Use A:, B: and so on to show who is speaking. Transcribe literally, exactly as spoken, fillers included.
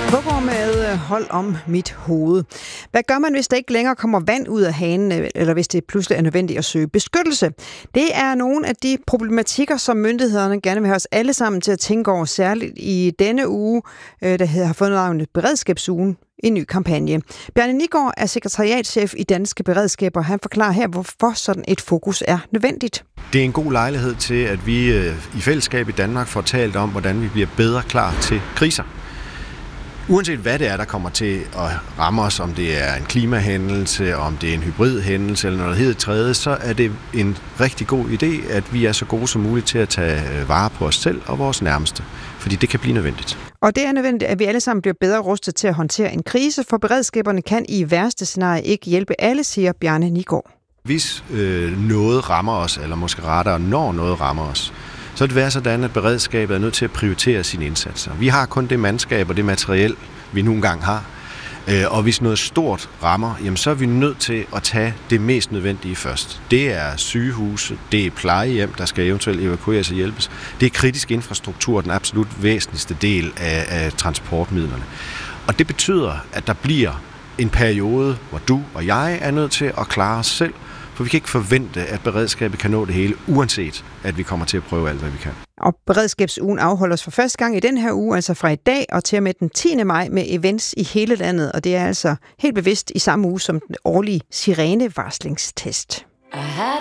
A: Pågår med hold om mit hoved. Hvad gør man, hvis der ikke længere kommer vand ud af hanen, eller hvis det pludselig er nødvendigt at søge beskyttelse? Det er nogle af de problematikker, som myndighederne gerne vil have os alle sammen til at tænke over, særligt i denne uge, der har fået navnet Beredskabsugen, en ny kampagne. Bjarne Nigård er sekretariatschef i Danske Beredskaber. Han forklarer her, hvorfor sådan et fokus er nødvendigt.
B: Det er en god lejlighed til, at vi i fællesskab i Danmark får talt om, hvordan vi bliver bedre klar til kriser. Uanset hvad det er, der kommer til at ramme os, om det er en klimahændelse, om det er en hybridhændelse eller noget helt tredje, så er det en rigtig god idé, at vi er så gode som muligt til at tage vare på os selv og vores nærmeste. Fordi det kan blive nødvendigt.
A: Og det er nødvendigt, at vi alle sammen bliver bedre rustet til at håndtere en krise, for beredskaberne kan i værste scenarie ikke hjælpe alle, siger Bjarne Nigård.
B: Hvis øh, noget rammer os, eller måske rettere når noget rammer os, så er det være sådan, at beredskabet er nødt til at prioritere sine indsatser. Vi har kun det mandskab og det materiel, vi nogle gange har. Og hvis noget stort rammer, jamen så er vi nødt til at tage det mest nødvendige først. Det er sygehuse, det er plejehjem, der skal eventuelt evakueres og hjælpes. Det er kritisk infrastruktur, den absolut væsentligste del af, af transportmidlerne. Og det betyder, at der bliver en periode, hvor du og jeg er nødt til at klare os selv, for vi kan ikke forvente, at beredskabet kan nå det hele, uanset at vi kommer til at prøve alt, hvad vi kan.
A: Og Beredskabsugen afholdes for første gang i den her uge, altså fra i dag og til og med den tiende maj med events i hele landet. Og det er altså helt bevidst i samme uge som den årlige sirenevarslingstest.